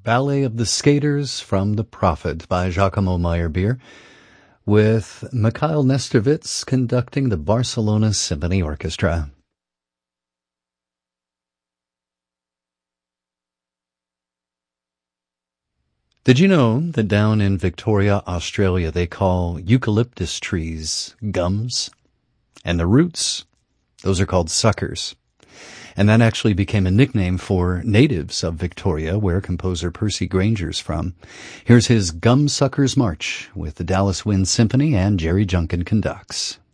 Ballet of the Skaters from The Prophet by Giacomo Meyerbeer, with Mikhail Nestervitz conducting the Barcelona Symphony Orchestra. Did you know that down in Victoria, Australia, they call eucalyptus trees gums? And the roots, those are called suckers. And that actually became a nickname for natives of Victoria, where composer Percy Granger's from. Here's his Gum Suckers March with the Dallas Wind Symphony and Jerry Junkin conducts.